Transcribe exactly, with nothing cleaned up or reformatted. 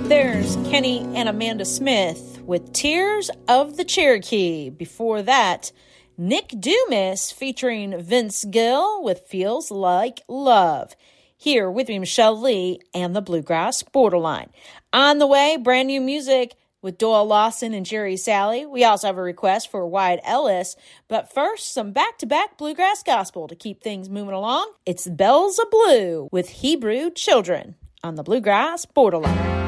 There's Kenny and Amanda Smith with Tears of the Cherokee. Before that, Nick Dumas featuring Vince Gill with Feels Like Love. Here with me, Michelle Lee and the Bluegrass Borderline. On the way, brand new music with Doyle Lawson and Jerry Salley. We also have a request for Wyatt Ellis. But first, some back-to-back bluegrass gospel to keep things moving along. It's Bells of Blue with Hebrew Children on the Bluegrass Borderline.